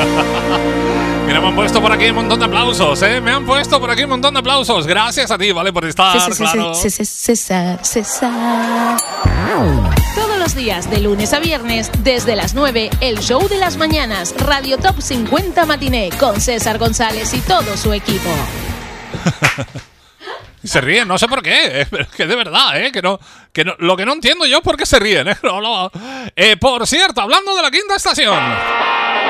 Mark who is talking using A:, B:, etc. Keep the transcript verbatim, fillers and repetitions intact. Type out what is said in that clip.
A: Mira, me han puesto por aquí un montón de aplausos, ¿eh? Me han puesto por aquí un montón de aplausos. Gracias a ti, ¿vale? Por estar,
B: Sí, sí,
A: claro.
B: sí, sí, sí, César, César.
C: Todos los días, de lunes a viernes, desde las nueve, el show de las mañanas, Radio Top cincuenta Matiné, con César González y todo su equipo.
A: Se ríen, no sé por qué, eh, pero es que de verdad, ¿eh? Que no, que no, lo que no entiendo yo es por qué se ríen, ¿eh? No, no. Eh, por cierto, hablando de la quinta estación.